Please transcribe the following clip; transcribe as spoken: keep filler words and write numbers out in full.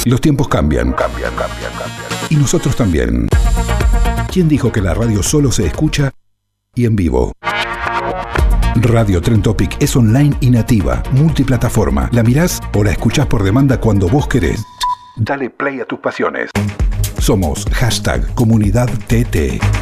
Los tiempos cambian, cambian, cambian, cambian. Y nosotros también. ¿Quién dijo que la radio solo se escucha y en vivo? Radio Tren Topic es online y nativa, multiplataforma. La mirás o la escuchás por demanda cuando vos querés. Dale play a tus pasiones. Somos hashtag Comunidad T T.